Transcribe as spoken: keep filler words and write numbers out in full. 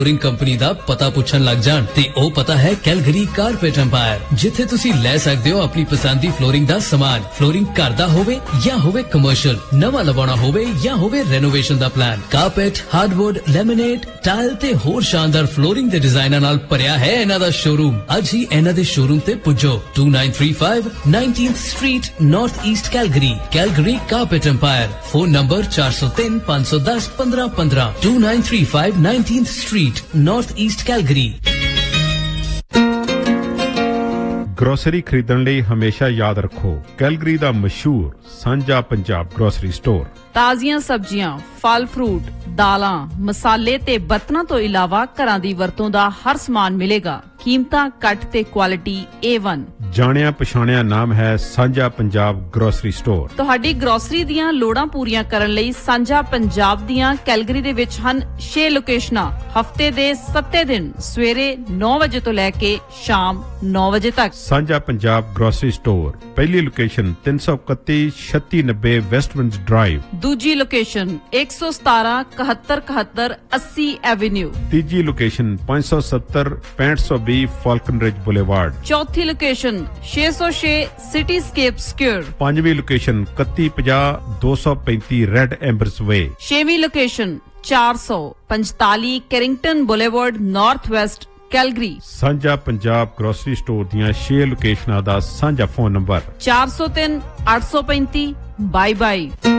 Flooring company ਦਾ ਪਤਾ ਪੁੱਛਣ ਲੱਗ ਜਾਣ ਤੇ ਉਹ ਪਤਾ ਹੈ ਕੈਲਗਰੀ ਕਾਰਪੇਟ ਐਮਪਾਇਰ, ਜਿੱਥੇ ਤੁਸੀਂ ਲੈ ਸਕਦੇ ਹੋ ਆਪਣੀ ਪਸੰਦ ਦੀ ਫਲੋਰਿੰਗ ਦਾ ਸਮਾਨ। ਫਲੋਰਿੰਗ ਘਰ ਦਾ ਹੋਵੇ ਜਾਂ ਹੋਵੇ ਕਮਰਸ਼ੀਅਲ, ਨਵਾਂ ਲਵਾਉਣਾ ਹੋਵੇ ਜਾਂ ਹੋਵੇ ਰੈਨੋਵੇਸ਼ਨ ਦਾ plan, carpet, hardwood, laminate, tile ਤੇ ਹੋਰ ਸ਼ਾਨਦਾਰ ਫਲੋਰਿੰਗ ਦੇ ਡਿਜ਼ਾਈਨਾਂ ਨਾਲ ਭਰਿਆ ਹੈ ਇਹਨਾਂ ਦਾ ਸ਼ੋਰੂਮ। ਅੱਜ ਹੀ ਇਹਨਾਂ ਦੇ ਸ਼ੋਰੂਮ ਤੇ ਪੁੱਜੋ। two nine three five nineteenth Street, North East Calgary, Calgary Carpet Empire. Phone number four oh three five one zero one five one five two nine three five nineteenth Street, North East Calgary. Grocery खरीदਣ ਲਈ ਹਮੇਸ਼ਾ ਯਾਦ ਰੱਖੋ Calgary ਦਾ ਮਸ਼ਹੂਰ ਸਾਂਝਾ Punjab grocery store. ਤਾਜ਼ੀਆਂ ਸਬਜ਼ੀਆਂ, ਫਲ fruit, ਦਾਲਾਂ, ਮਸਾਲੇ ਤੇ ਬਰਤਨਾਂ ਤੋਂ ਇਲਾਵਾ ਘਰਾਂ ਦੀ ਵਰਤੋਂ ਦਾ ਹਰ ਸਮਾਨ ਮਿਲੇਗਾ। ਕੀਮਤਾਂ ਘੱਟ ਤੇ ਕੁਆਲਿਟੀ A one। ਜਾਣਿਆ ਪਛਾਣਿਆ ਨਾਮ ਹੈ ਸਾਂਝਾ ਪੰਜਾਬ ਗਰੋਸਰੀ ਸਟੋਰ। ਤੁਹਾਡੀ ਗਰੋਸਰੀ ਦੀਆਂ ਲੋੜਾਂ ਪੂਰੀਆਂ ਕਰਨ ਲਈ ਸਾਂਝਾ ਪੰਜਾਬ ਦੀਆਂ ਕੈਲਗਰੀ ਦੇ ਵਿੱਚ ਹਨ ਛੇ ਲੋਕੇਸ਼ਨਾਂ। ਹਫਤੇ ਦੇ ਸੱਤੇ ਦਿਨ ਸਵੇਰੇ ਨੌ ਵਜੇ ਤੋਂ ਲੈ ਕੇ ਸ਼ਾਮ ਨੌ ਵਜੇ ਤੱਕ। ਸਾਂਝਾ ਪੰਜਾਬ ਗਰੋਸਰੀ ਸਟੋਰ ਪਹਿਲੀ ਲੋਕੇਸ਼ਨ ਤਿੰਨ ਸੌ ਇਕੱਤੀ ਛੱਤੀ ਨੱਬੇ ਵੈਸਟਵਿੰਡਸ ਡਰਾਈਵ। ਦੂਜੀ ਲੋਕੇਸ਼ਨ ਇੱਕ ਸੌ ਸਤਾਰਾਂ ਇਕਹੱਤਰ ਇਕਹੱਤਰ ਅੱਸੀ ਐਵੇਨਿਊ। ਤੀਜੀ ਲੋਕੇਸ਼ਨ ਪੰਜ ਸੌ ਸੱਤਰ ਪੈਂਹਠ ਸੌ ਵੀਹ ਫਾਲਕਨ ਰਿਜ ਬੁਲੇਵਾਰਡ। ਚੌਥੀ ਲੋਕੇਸ਼ਨ ਛੇ ਸੌ ਛੇ ਸਿਟੀ ਸਕੇਪ ਸਕੁਅਰ। ਪੰਜਵੀਂ ਲੋਕੇਸ਼ਨ ਇਕੱਤੀ ਪੰਜਾਹ ਦੋ ਸੌ ਪੈਂਤੀ ਰੈਡ ਐਂਬਰਸ ਵੇ। ਛੇਵੀਂ ਲੋਕੇਸ਼ਨ ਚਾਰ ਸੌ ਪੰਤਾਲੀ ਕੈਰਿੰਗਟਨ ਬੁਲੇਵਾਰਡ ਨਾਰਥ ਵੈਸਟ ਕੈਲਗਰੀ। ਸਾਂਝਾ ਪੰਜਾਬ ਗਰੋਸਰੀ ਸਟੋਰ ਦੀਆਂ ਛੇ ਲੋਕੇਸ਼ਨਾਂ ਦਾ ਸਾਂਝਾ ਫੋਨ ਨੰਬਰ ਚਾਰ ਸੌ ਤਿੰਨ ਅੱਠ ਸੌ ਪੈਂਤੀ। ਬਾਈ ਬਾਈ।